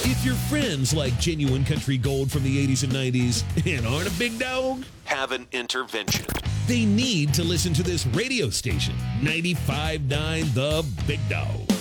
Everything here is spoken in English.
If your friends like genuine country gold from the 80s and 90s and aren't a big dog, Have an intervention. they need to listen to this radio station, 95.9 The Big Dog.